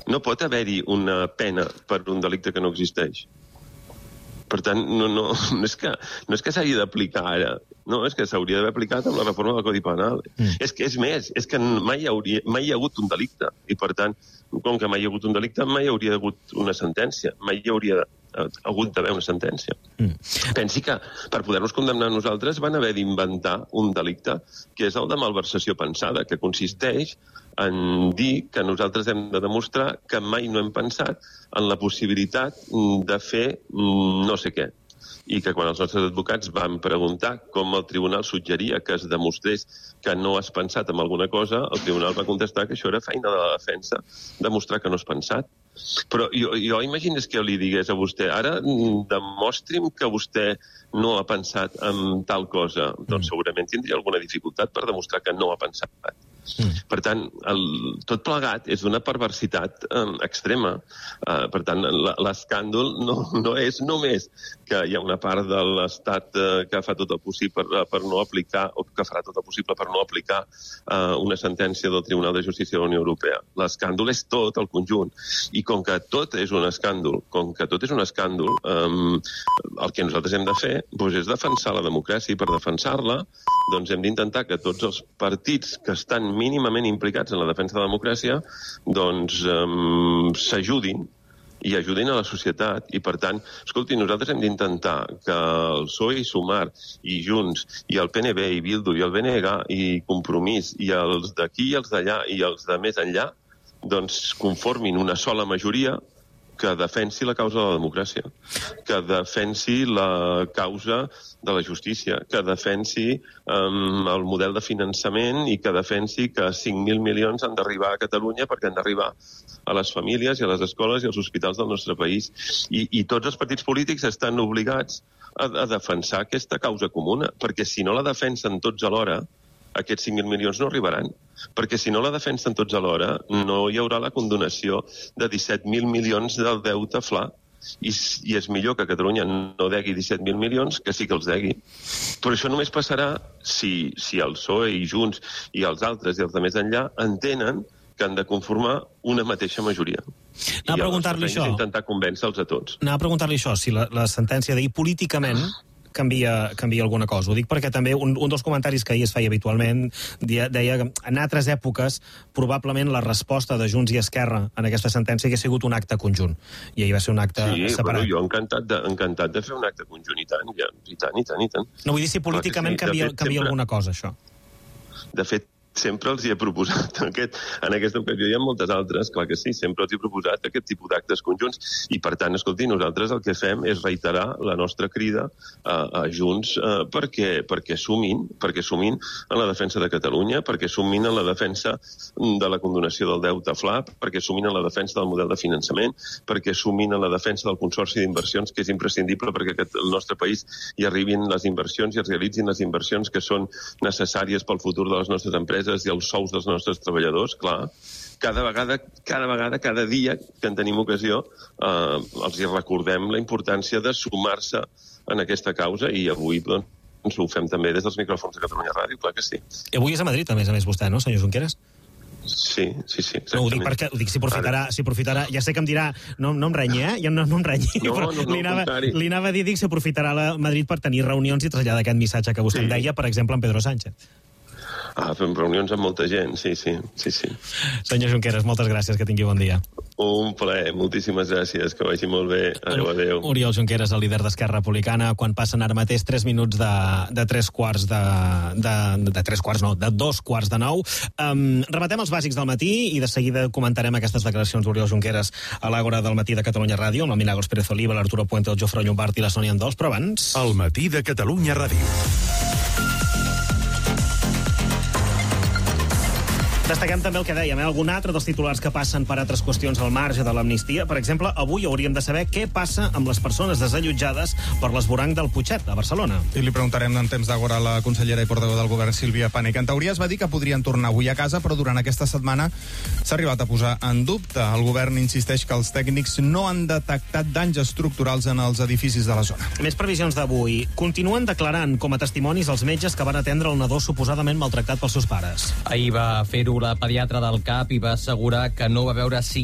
No pot haver-hi una pena per un delicte que no existeix. Per tant, no és que s'hagi d'aplicar ara, no, és que s'hauria d'haver aplicat amb la reforma del Codi Penal. És que és més, és que mai hi ha hagut un delicte, i per tant, com que mai hi ha hagut un delicte, mai hi hauria hagut una sentència, mai hi hauria hagut d'haver una sentència. Pensi que per poder-nos condemnar nosaltres van haver d'inventar un delicte que és el de malversació pensada, que consisteix en dir que nosaltres hem de demostrar que mai no hem pensat en la possibilitat de fer no sé què. I que quan els nostres advocats van preguntar com el tribunal suggeria que es demostrés que no has pensat en alguna cosa, el tribunal va contestar que això era feina de la defensa, demostrar que no has pensat. Però jo imagines que li digués a vostè, ara demostri'm que vostè no ha pensat en tal cosa. Doncs segurament tindria alguna dificultat per demostrar que no ha pensat. Per tant, tot plegat és una perversitat extrema. Per tant, l'escàndol no és només que hi ha una part de l'Estat que fa tot el possible per no aplicar, o que farà tot el possible per no aplicar una sentència del Tribunal de Justícia de la Unió Europea. L'escàndol és tot el conjunt. I com que tot és un escàndol, el que nosaltres hem de fer és defensar la democràcia, i per defensar-la doncs hem d'intentar que tots els partits que estan mínimament implicats en la defensa de la democràcia doncs s'ajudin i ajudin a la societat. I per tant, escolti, nosaltres hem d'intentar que el PSOE i Sumar i Junts i el PNB i Bildu i el BNG i Compromís i els d'aquí i els d'allà i els de més enllà doncs conformin una sola majoria que defensi la causa de la democràcia, que defensi la causa de la justícia, que defensi el model de finançament i que defensi que 5.000 milions han d'arribar a Catalunya perquè han d'arribar a les famílies i a les escoles i als hospitals del nostre país. I tots els partits polítics estan obligats a defensar aquesta causa comuna, perquè si no la defensen tots alhora, aquests 5.000 milions no arribaran. Perquè si no la defensen tots alhora, no hi haurà la condonació de 17.000 milions del deute FLA. I és millor que Catalunya no degui 17.000 milions que sí que els degui. Però això només passarà si el PSOE i Junts i els altres i els de més enllà entenen que han de conformar una mateixa majoria. Anar a preguntar-li això. I intentar convèncer-los a tots. Anar a preguntar-li això, si la sentència d'ahir políticament canvia alguna cosa. Ho dic perquè també un dels comentaris que ahir es feia habitualment deia que en altres èpoques probablement la resposta de Junts i Esquerra en aquesta sentència hagués sigut un acte conjunt. I ahir va ser un acte separat. Sí, jo encantat de fer un acte conjunt, i tant. No, vull dir si políticament canvia alguna cosa, això. De fet, sempre els hi he proposat, en aquesta ocasió i en moltes altres, clar que sí, sempre els he proposat aquest tipus d'actes conjunts, i per tant, escolti, nosaltres el que fem és reiterar la nostra crida a Junts perquè sumin en la defensa de Catalunya, perquè sumin en la defensa de la condonació del deute FLA, perquè sumin en la defensa del model de finançament, perquè sumin en la defensa del consorci d'inversions, que és imprescindible perquè al nostre país hi arribin les inversions i es realitzin les inversions que són necessàries pel futur de les nostres empreses i els sous dels nostres treballadors, clar. Cada vegada, cada dia que en tenim ocasió, els hi recordem la importància de sumar-se en aquesta causa, i avui doncs ho fem també des dels micròfons de Catalunya Ràdio, clar que sí. I avui és a Madrid, a més vostè, no, senyor Junqueras? Sí, exactament. No, ho dic perquè si aprofitarà, ja sé que em dirà, no em renyi, ja no em renyi, però li anava a dir que s'aprofitarà a Madrid per tenir reunions i traslladar aquest missatge que vostè em deia, per exemple, amb Pedro Sánchez. Fem reunions amb molta gent, sí. Senyor Junqueras, moltes gràcies, que tingui bon dia. Un plaer, moltíssimes gràcies, que vagi molt bé. Adéu. Oriol Junqueras, el líder d'Esquerra Republicana, quan passen ara mateix 3 minuts de 2 quarts de 9. Remetem els bàsics del matí i de seguida comentarem aquestes declaracions d'Oriol Junqueras a l'Àgora del matí de Catalunya Ràdio, amb la Milagros Pérez Oliva, l'Arturo Puente, el Jofre Llombart i la Sònia Andols, però abans... El matí de Catalunya Ràdio. Destaquem també el que dèiem, algun altre dels titulars que passen per altres qüestions al marge de l'amnistia. Per exemple, avui hauríem de saber què passa amb les persones desallotjades per l'esvoranc del Putxet, a Barcelona. I li preguntarem en temps d'Àgora a la consellera i portaveu del govern, Sílvia Pànic. En teoria es va dir que podrien tornar avui a casa, però durant aquesta setmana s'ha arribat a posar en dubte. El govern insisteix que els tècnics no han detectat danys estructurals en els edificis de la zona. Més previsions d'avui. Continuen declarant com a testimonis els metges que van atendre el nadó suposadament maltractat pels seus pares. Ahir va fer-ho la pediatra del CAP i va assegurar que no va veure